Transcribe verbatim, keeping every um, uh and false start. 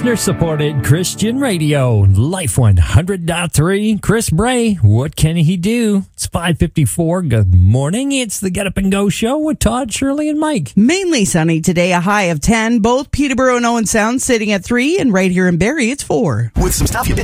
Listener-supported Christian radio, Life one hundred point three. Chris Bray, what can he do? It's five fifty-four. Good morning. It's the Get Up and Go show with Todd, Shirley, and Mike. Mainly sunny today, a high of ten. Both Peterborough and Owen Sound sitting at three, and right here in Barrie, it's four. With some stuff you